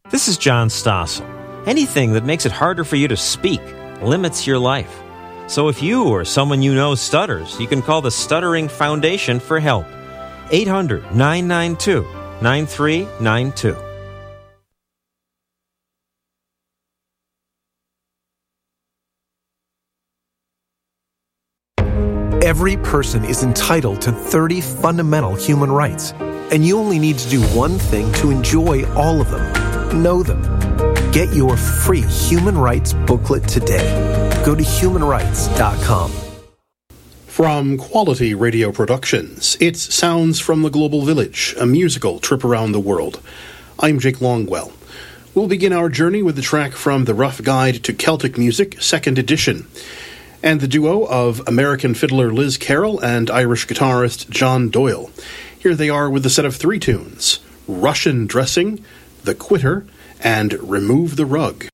This is John Stossel. Anything that makes it harder for you to speak limits your life. So if you or someone you know stutters, you can call the Stuttering Foundation for help. 800-992-9392. Every person is entitled to 30 fundamental human rights, and you only need to do one thing to enjoy all of them. Know them. Get your free human rights booklet today. Go to humanrights.com. From Quality Radio Productions, it's Sounds from the Global Village, a musical trip around the world. I'm Jake Longwell. We'll begin our journey with the track from The Rough Guide to Celtic Music, 2nd edition, and the duo of American fiddler Liz Carroll and Irish guitarist John Doyle. Here they are with a set of 3 tunes, Russian Dressing, The Quitter, and Remove the Rug.